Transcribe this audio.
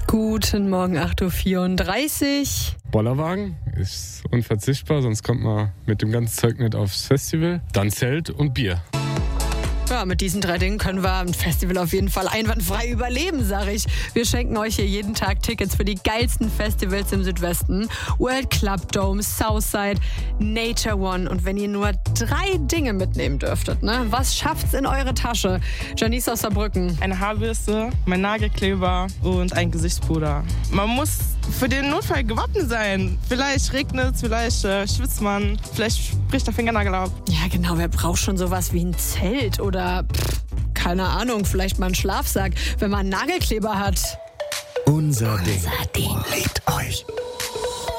Guten Morgen, 8.34 Uhr. Bollerwagen ist unverzichtbar, sonst kommt man mit dem ganzen Zeug nicht aufs Festival. Dann Zelt und Bier. Ja, mit diesen 3 Dingen können wir ein Festival auf jeden Fall einwandfrei überleben, sag ich. Wir schenken euch hier jeden Tag Tickets für die geilsten Festivals im Südwesten. World Club Dome, Southside, Nature One. Und wenn ihr nur 3 Dinge mitnehmen dürftet, ne? Was schafft's in eure Tasche? Janice aus Saarbrücken. Eine Haarbürste, mein Nagelkleber und ein Gesichtspuder. Man muss für den Notfall gewappnet sein. Vielleicht regnet es, vielleicht schwitzt man, vielleicht bricht der Fingernagel ab. Ja genau, wer braucht schon sowas wie ein Zelt oder, keine Ahnung, vielleicht mal einen Schlafsack, wenn man einen Nagelkleber hat. Unser Ding. Liebt euch.